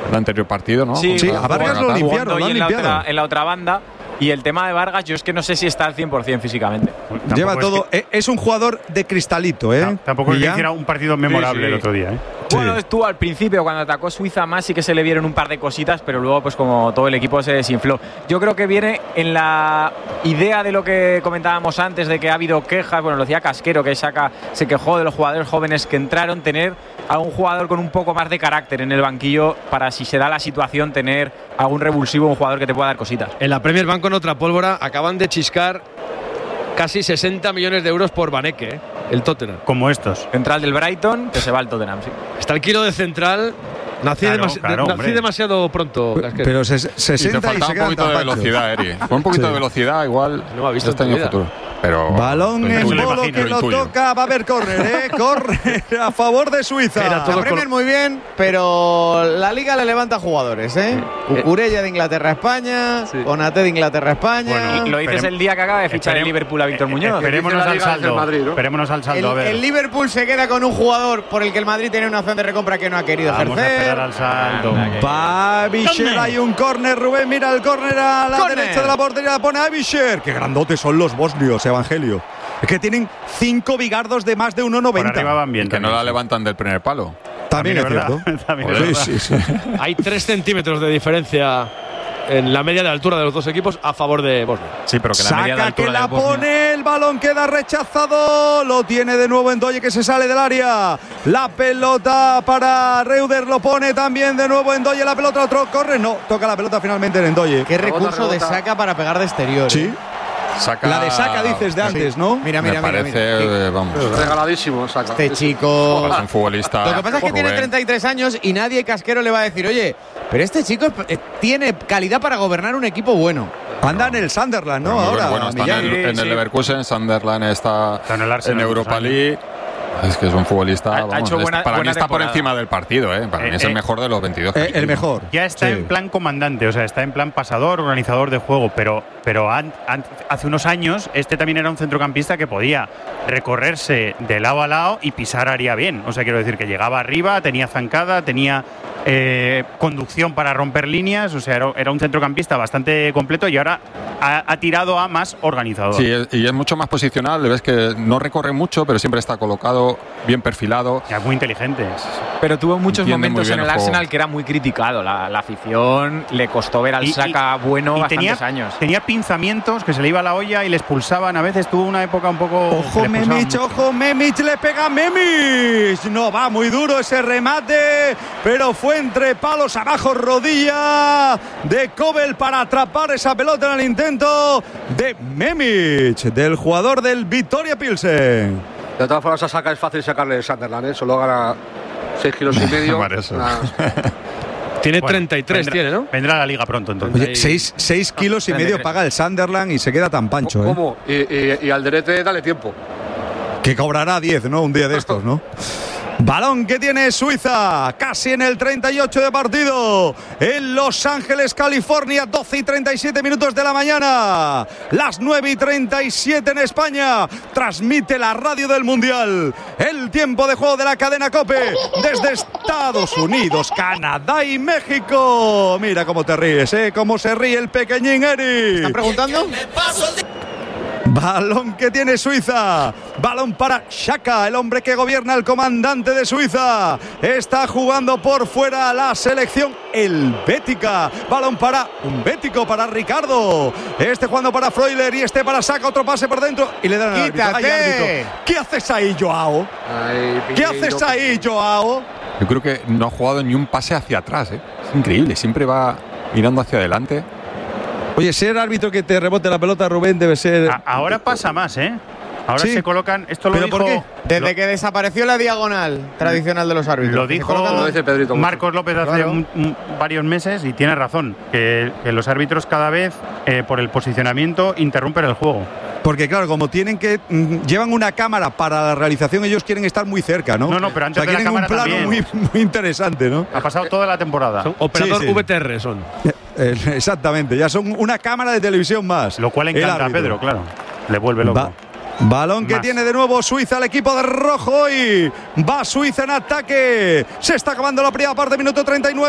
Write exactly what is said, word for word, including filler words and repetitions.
el anterior partido, ¿no? Sí, sí, a Vargas lo limpiaron, lo han en, la limpiado. otra, en la otra banda. Y el tema de Vargas, yo es que no sé si está al cien por cien físicamente. Tampoco Lleva es todo. que, Es un jugador de cristalito, ¿eh? tampoco es que Millán. hiciera un partido memorable Sí, sí. el otro día, ¿eh? Bueno, Sí. estuvo al principio, cuando atacó Suiza más, sí que se le vieron un par de cositas, pero luego, pues como todo el equipo se desinfló. Yo creo que viene en la idea de lo que comentábamos antes, de que ha habido quejas, bueno, lo decía Casquero, que saca, se quejó de los jugadores jóvenes que entraron, tener a un jugador con un poco más de carácter en el banquillo para, si se da la situación, tener algún revulsivo, un jugador que te pueda dar cositas. En la Premier Bank con otra pólvora acaban de chiscar casi sesenta millones de euros por Vaneke, ¿eh? El Tottenham. Como estos. Central del Brighton, que se va al Tottenham, sí. Está el kilo de central. Nací, Claro, demasi- claro, nací hombre. demasiado pronto. Casquero. Pero ses- Y te sesenta y, falta se un quedan poquito de tan panchos. velocidad, Eri. Con un poquito Sí. de velocidad, igual. No ha visto este en año tu vida. futuro. Pero Balón lo en intuyo. modo imagino, que lo lo intuyo. toca. Va a haber córner, ¿eh? Córner a favor de Suiza. Era todo La Premier con- muy bien, pero la Liga le levanta jugadores, ¿eh? Cucurella de Inglaterra a España, Sí. Konate de Inglaterra a España. Bueno, Lo dices Esperem- el día que acaba de fichar el esperem- Liverpool a Víctor Muñoz. Esperémonos la al Liga es el saldo. Madrid, ¿no? Esperémonos al el, saldo, a ver. el Liverpool se queda con un jugador por el que el Madrid tiene una opción de recompra que no ha querido Vamos a ejercer. esperar al saldo. Va Avisher, hay un córner, Rubén, mira el córner a la Córner. derecha de la portería, la pone Avisher. Qué grandotes son los bosnios, Evangelio. Es que tienen cinco bigardos de más de uno Por arriba noventa. van bien. Que no también. la levantan del primer palo. También es verdad. cierto. También es Sí, verdad. sí, sí. Hay tres centímetros de diferencia en la media de altura de los dos equipos a favor de Bosnia. Sí, pero que la media de Saca que altura la de Bosnia- pone, el balón queda rechazado, lo tiene de nuevo Ndoye que se sale del área. La pelota para Reuter, lo pone también de nuevo Ndoye, la pelota otro corre, no, toca la pelota finalmente en Ndoye. Qué Rebota, recurso de rebota. saca para pegar de exterior. Sí, ¿eh? Saca, la de saca dices de antes, ¿no? Mira, Me mira, mira. parece, mira. Qué- eh, vamos. Regaladísimo, saca. Este chico. Es un futbolista. Lo que pasa es que tiene joven. treinta y tres años y nadie Casquero le va a decir, oye, pero este chico es- eh, tiene calidad para gobernar un equipo bueno. Anda en el Sunderland, ¿no? Pero muy Ahora, bueno, está Millán. en el, en el Sí, sí. Leverkusen, Sunderland está, Está en el Arsenal, Europa muchos años. League. Es que es un futbolista. Ha- ha vamos, hecho es- buena- para buena mí está por temporada. encima del partido, ¿eh? Para Eh, mí es el eh, mejor de los veintidós. Eh, el mejor. Ya está Sí. en plan comandante, o sea, está en plan pasador, organizador de juego, pero, pero an- an- hace unos años este también era un centrocampista que podía recorrerse de lado a lado y pisar área bien. O sea, quiero decir que llegaba arriba, tenía zancada, tenía eh, conducción para romper líneas, o sea, era, era un centrocampista bastante completo y ahora ha, ha tirado a más organizador. Sí, es- y es mucho más posicional. Le ves que no recorre mucho, pero siempre está colocado, bien perfilado. Ya, muy inteligente. Pero tuvo muchos Entiende muy momentos bien en el el juego. Arsenal que era muy criticado. La, la afición le costó ver al Y- y- Saka bueno y bastantes tenía, años. tenía pinzamientos que se le iba la olla y le expulsaban. A veces tuvo una época un poco. Ojo que le expulsaban Memich, mucho. ojo Memich, le pega a Memich. No va muy duro ese remate, pero fue entre palos abajo, rodilla de Kobel para atrapar esa pelota en el intento de Memich, del jugador del Victoria Pilsen. De todas formas, a Saka es fácil sacarle el Sunderland, ¿eh? Solo gana seis kilos y medio. Por eso. Nah. Tiene Bueno, treinta y tres, vendrá- tiene, ¿no? Vendrá a la liga pronto, entonces. Oye, seis, seis kilos y medio paga el Sunderland y se queda tan pancho, ¿eh? ¿Cómo? Y, y, y al Derete dale tiempo. Que cobrará diez, ¿no? Un día de estos, ¿no? Balón que tiene Suiza, casi en el treinta y ocho de partido, en Los Ángeles, California, doce y treinta y siete minutos de la mañana, las nueve y treinta y siete en España, transmite la radio del Mundial, el tiempo de juego de la cadena COPE, desde Estados Unidos, Canadá y México. Mira cómo te ríes, ¿eh? Cómo se ríe el pequeñín Eri. ¿Están preguntando? Balón que tiene Suiza. Balón para Xhaka, el hombre que gobierna, el comandante de Suiza. Está jugando por fuera la selección helvética. Balón para un bético, para Ricardo. Este jugando para Freuler y este para Xhaka. Otro pase por dentro y le dan al árbitro. ¡Quítate! Ay, árbitro. ¿Qué haces ahí, Joao? Ay, ¿Qué Piñeiro. haces ahí, Joao? Yo creo que no ha jugado ni un pase hacia atrás, ¿eh? Es increíble, siempre va mirando hacia adelante. Oye, ser árbitro que te rebote la pelota, Rubén, debe ser. A- ahora pasa más, ¿eh? Ahora Sí. se colocan. Esto lo ¿Pero dijo. por qué? Desde lo- que desapareció la diagonal tradicional de los árbitros. Lo que se dijo colocan- Lo dice Pedrito Mucho. Marcos López hace Claro. un- un- varios meses y tiene razón. Que, que los árbitros cada vez, eh, por el posicionamiento, interrumpen el juego. Porque claro, como tienen que mm, llevan una cámara para la realización, ellos quieren estar muy cerca, ¿no? No, no, pero antes o sea, de la quieren un cámara plano también. muy, muy interesante, ¿no? Ha pasado toda la temporada. Son operador Sí, sí. V T R son. Eh, exactamente, ya son una cámara de televisión más. Lo cual El encanta a árbitro. Pedro, claro. Le vuelve loco. Va- balón que Más. tiene de nuevo Suiza, el equipo de rojo y va Suiza en ataque. Se está acabando la primera parte, minuto treinta y nueve.